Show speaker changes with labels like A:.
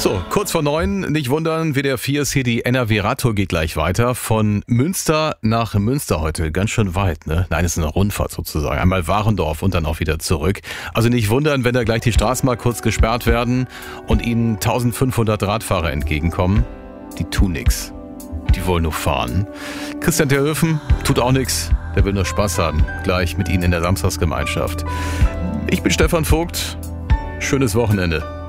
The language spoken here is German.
A: So, kurz vor 9, nicht wundern, WDR 4 ist hier, die NRW-Radtour geht gleich weiter. Von Münster nach Münster heute, ganz schön weit, ne? Nein, es ist eine Rundfahrt sozusagen. Einmal Warendorf und dann auch wieder zurück. Also nicht wundern, wenn da gleich die Straßen mal kurz gesperrt werden und Ihnen 1500 Radfahrer entgegenkommen. Die tun nix. Die wollen nur fahren. Christian Terhöfen tut auch nix. Der will nur Spaß haben. Gleich mit Ihnen in der Samstagsgemeinschaft. Ich bin Stefan Vogt. Schönes Wochenende.